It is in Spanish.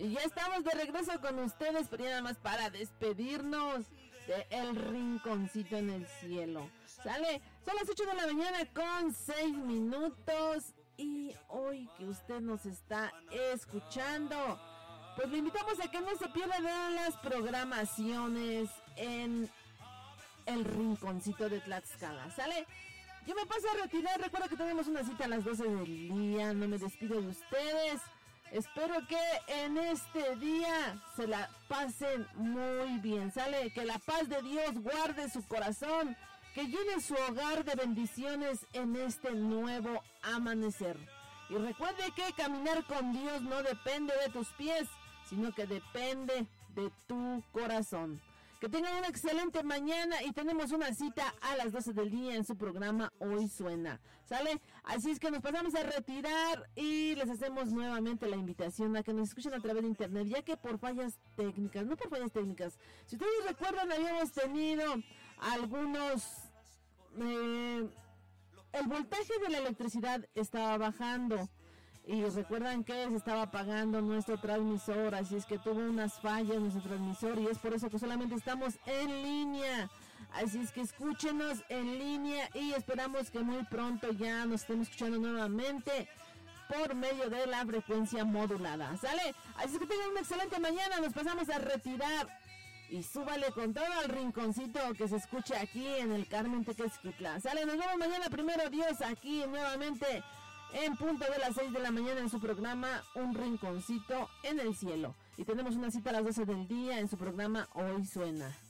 Y ya estamos de regreso con ustedes, pero ya nada más para despedirnos de El Rinconcito en el Cielo. ¿Sale? Son las 8 de la mañana con 6 minutos. Y hoy que usted nos está escuchando, pues le invitamos a que no se pierda de las programaciones en El Rinconcito de Tlaxcala. ¿Sale? Yo me paso a retirar. Recuerdo que tenemos una cita a las 12 del día. No me despido de ustedes. Espero que en este día se la pasen muy bien. ¿Sale? Que la paz de Dios guarde su corazón, que llene su hogar de bendiciones en este nuevo amanecer. Y recuerde que caminar con Dios no depende de tus pies, sino que depende de tu corazón. Que tengan una excelente mañana y tenemos una cita a las 12 del día en su programa Hoy Suena. ¿Sale? Así es que nos pasamos a retirar y les hacemos nuevamente la invitación a que nos escuchen a través de internet, ya que por fallas técnicas, no por fallas técnicas, si ustedes recuerdan, habíamos tenido algunos... el voltaje de la electricidad estaba bajando. Y recuerdan que se estaba apagando nuestro transmisor, así es que tuvo unas fallas nuestro transmisor y es por eso que solamente estamos en línea. Así es que escúchenos en línea y esperamos que muy pronto ya nos estemos escuchando nuevamente por medio de la frecuencia modulada. ¿Sale? Así es que tengan una excelente mañana, nos pasamos a retirar. Y súbale con todo al rinconcito que se escucha aquí en el Carmen Tequesquitla. ¿Sale? Nos vemos mañana, primero Dios, aquí nuevamente en punto de las 6 de la mañana en su programa Un Rinconcito en el Cielo. Y tenemos una cita a las 12 del día en su programa Hoy Suena.